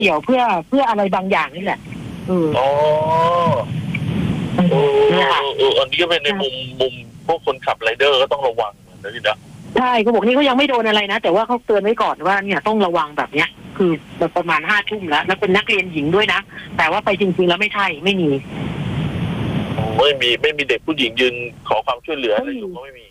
เกี่ยวเพื่ออะไรบางอย่างนี่แหละอ๋ออันนี้ก็เป็นในมุมพวกคนขับไรเดอร์ก็ต้องระวังนะพี่นะใช่เขาบอกนี่เขายังไม่โดนอะไรนะแต่ว่าเขาเตือนไว้ก่อนว่าเนี่ยต้องระวังแบบเนี้ยคือประมาณ5 ทุ่มแล้วเป็นนักเรียนหญิงด้วยนะแต่ว่าไปจริงๆแล้วไม่ใช่ไม่มีไม่มีเด็กผู้หญิงยืนขอความช่วยเหลืออะไรอยู่ก็ไม่มี